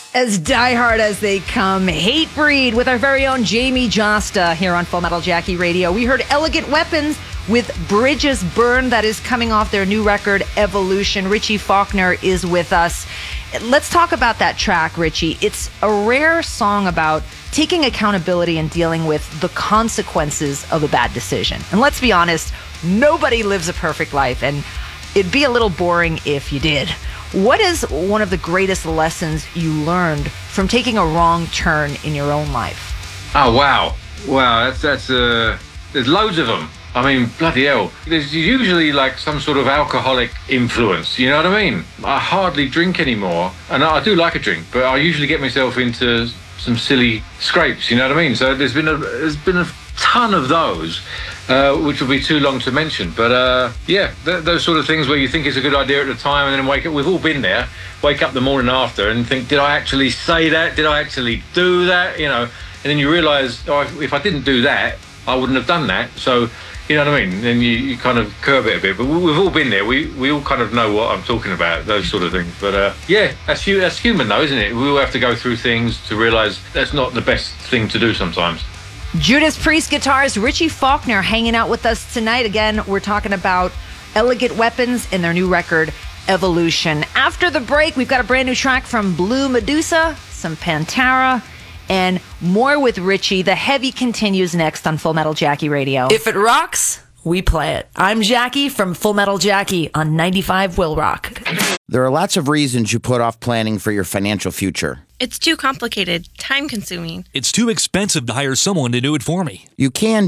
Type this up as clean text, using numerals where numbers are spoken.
As diehard as they come, Hatebreed with our very own Jamie Josta here on Full Metal Jackie Radio. We heard Elegant Weapons with Bridges Burn, that is coming off their new record, Evolution. Richie Faulkner is with us. Let's talk about that track, Richie. It's a rare song about taking accountability and dealing with the consequences of a bad decision. And let's be honest, nobody lives a perfect life, and it'd be a little boring if you did. What is one of the greatest lessons you learned from taking a wrong turn in your own life? Oh, wow. Wow, there's loads of them. I mean, bloody hell. There's usually like some sort of alcoholic influence, you know what I mean? I hardly drink anymore, and I do like a drink, but I usually get myself into some silly scrapes, you know what I mean? So there's been a ton of those, which will be too long to mention. But yeah, those sort of things where you think it's a good idea at the time and then wake up, we've all been there, wake up the morning after and think, did I actually say that? Did I actually do that? You know, and then you realise, oh, if I didn't do that, I wouldn't have done that. So, you know what I mean? Then you kind of curb it a bit. But we've all been there. We all kind of know what I'm talking about, those sort of things. But yeah, that's human though, isn't it? We all have to go through things to realise that's not the best thing to do sometimes. Judas Priest guitarist Richie Faulkner hanging out with us tonight. Again, we're talking about Elegant Weapons and their new record, Evolution. After the break, we've got a brand new track from Blue Medusa, some Pantera, and more with Richie. The heavy continues next on Full Metal Jackie Radio. If it rocks, we play it. I'm Jackie from Full Metal Jackie on 95 Will Rock. There are lots of reasons you put off planning for your financial future. It's too complicated, time-consuming. It's too expensive to hire someone to do it for me. You can